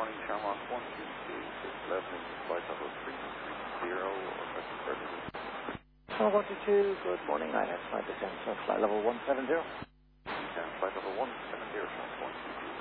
morning, Shamrock 122, 611 is flight level 330, or message services. Shamrock 122, good morning, 9 flight descent, flight level 170. Flight level 170, Shamrock 122.